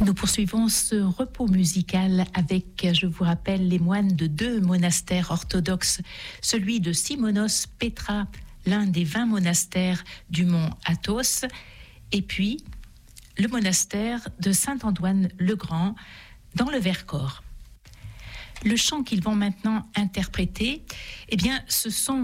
Nous poursuivons ce repos musical avec, je vous rappelle, les moines de 2 monastères orthodoxes, celui de Simonos Petra, l'un des 20 monastères du mont Athos, et puis le monastère de Saint-Antoine-le-Grand dans le Vercors. Le chant qu'ils vont maintenant interpréter, eh bien, ce sont